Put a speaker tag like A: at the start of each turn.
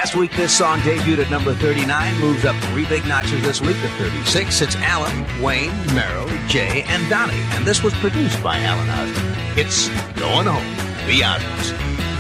A: Last week, this song debuted at number 39, moves up 3 big notches this week to 36. It's Alan, Wayne, Merrill, Jay, and Donnie, and this was produced by Alan Osmond. It's Going Home, the Osmonds.